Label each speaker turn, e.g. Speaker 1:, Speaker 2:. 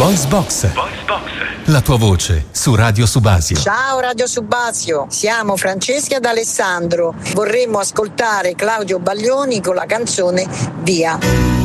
Speaker 1: Voice Box. La tua voce su Radio Subasio.
Speaker 2: Ciao Radio Subasio, siamo Francesca ed Alessandro. Vorremmo ascoltare Claudio Baglioni con la canzone Via.